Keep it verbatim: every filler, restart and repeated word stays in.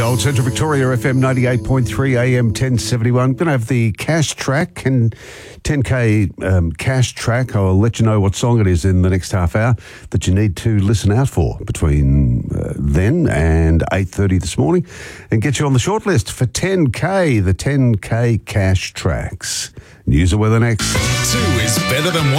Gold Central Victoria F M ninety-eight point three A M ten seventy-one. I'm going to have the cash track and ten K um, cash track. I'll let you know what song it is in the next half hour that you need to listen out for between uh, then and eight thirty this morning and get you on the shortlist for ten K, the ten K cash tracks. News or weather next. Two is better than one.